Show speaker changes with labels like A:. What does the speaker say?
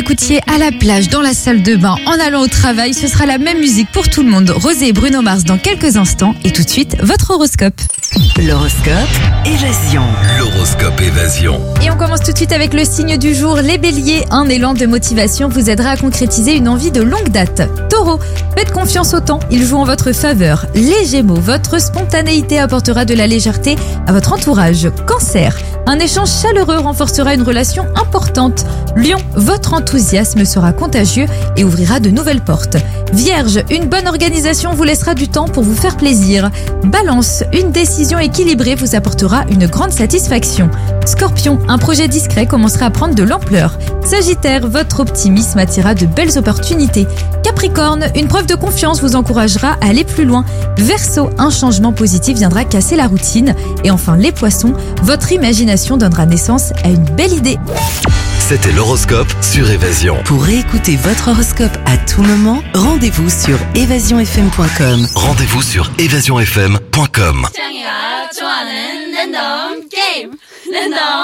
A: écoutiez à la plage, dans la salle de bain, en allant au travail, ce sera la même musique pour tout le monde. Rosé et Bruno Mars dans quelques instants. Et tout de suite, votre horoscope.
B: L'horoscope Évasion.
C: L'horoscope Évasion.
A: Et on commence tout de suite avec le signe du jour, les béliers. Un élan de motivation vous aidera à concrétiser une envie de longue date. Taureau, faites confiance au temps, il joue en votre faveur. Les gémeaux, votre spontanéité apportera de la légèreté à votre entourage. Cancer, un échange chaleureux renforcera une relation importante. Lion, votre enthousiasme sera contagieux et ouvrira de nouvelles portes. Vierge, une bonne organisation vous laissera du temps pour vous faire plaisir. Balance, une décision équilibrée vous apportera une grande satisfaction. Scorpion, un projet discret commencera à prendre de l'ampleur. Sagittaire, votre optimisme attirera de belles opportunités. Capricorne, une preuve de confiance vous encouragera à aller plus loin. Verseau, un changement positif viendra casser la routine. Et enfin les poissons, votre imagination donnera naissance à une belle idée.
C: C'était l'horoscope sur Évasion.
B: Pour réécouter votre horoscope à tout moment, rendez-vous sur évasionfm.com.
C: Rendez-vous sur évasionfm.com.
D: 창이가 좋아하는 랜덤 게임 랜덤